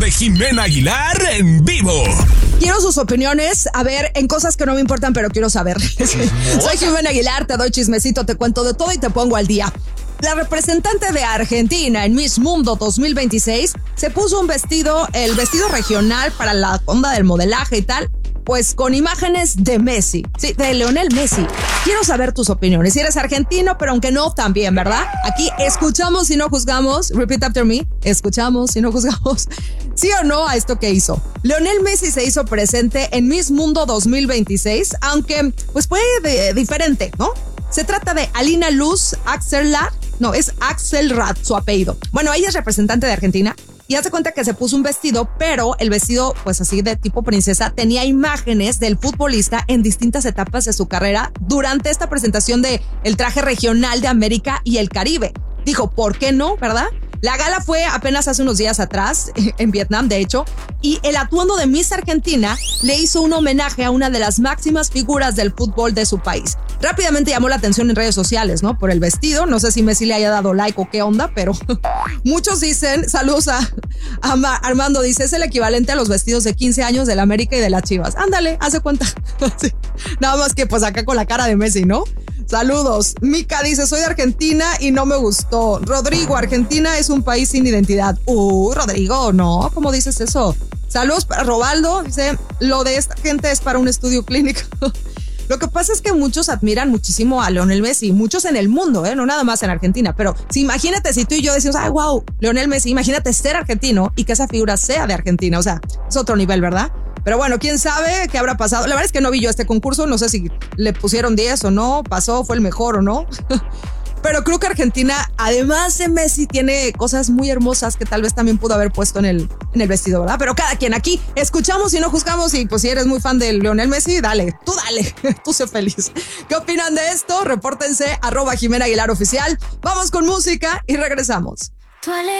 de Jimena Aguilar en vivo. Quiero sus opiniones, a ver, en cosas que no me importan, pero quiero saber. Soy Jimena Aguilar, te doy chismecito, te cuento de todo y te pongo al día. La representante de Argentina en Miss Mundo 2026 se puso el vestido regional para la onda del modelaje y tal, pues con imágenes de Messi, sí, de Lionel Messi. Quiero saber tus opiniones. Si eres argentino, pero aunque no, también, ¿verdad? Aquí escuchamos y no juzgamos. Repeat after me. Escuchamos y no juzgamos. ¿Sí o no a esto que hizo? Lionel Messi se hizo presente en Miss Mundo 2026, aunque pues fue diferente, ¿no? Se trata de Alina Luz Axelrad. No, es Axelrad su apellido. Bueno, ella es representante de Argentina y hace cuenta que se puso un vestido, pero el vestido, pues así de tipo princesa, tenía imágenes del futbolista en distintas etapas de su carrera durante esta presentación de el traje regional de América y el Caribe. Dijo, ¿por qué no, verdad? La gala fue apenas hace unos días atrás, en Vietnam, de hecho, y el atuendo de Miss Argentina le hizo un homenaje a una de las máximas figuras del fútbol de su país. Rápidamente llamó la atención en redes sociales, ¿no? Por el vestido. No sé si Messi le haya dado like o qué onda, pero muchos dicen, saludos a Armando, dice, es el equivalente a los vestidos de 15 años del América y de las Chivas. Ándale, hace cuenta. Sí. Nada más que pues acá con la cara de Messi, ¿no? Saludos. Mica dice, soy de Argentina y no me gustó. Rodrigo, Argentina es un país sin identidad. Rodrigo, no, ¿cómo dices eso? Saludos para Robaldo, dice, lo de esta gente es para un estudio clínico. Lo que pasa es que muchos admiran muchísimo a Lionel Messi, muchos en el mundo, no nada más en Argentina, pero imagínate si tú y yo decimos, ay, wow, Lionel Messi, imagínate ser argentino y que esa figura sea de Argentina, o sea, es otro nivel, ¿verdad? Pero bueno, quién sabe qué habrá pasado. La verdad es que no vi yo este concurso, no sé si le pusieron 10 o no, pasó, fue el mejor o no. Pero creo que Argentina, además de Messi, tiene cosas muy hermosas que tal vez también pudo haber puesto en el vestido, ¿verdad? Pero cada quien aquí escuchamos y no juzgamos, y pues si eres muy fan de Lionel Messi, dale, tú sé feliz. ¿Qué opinan de esto? Repórtense @Jimena Aguilar Oficial. Vamos con música y regresamos.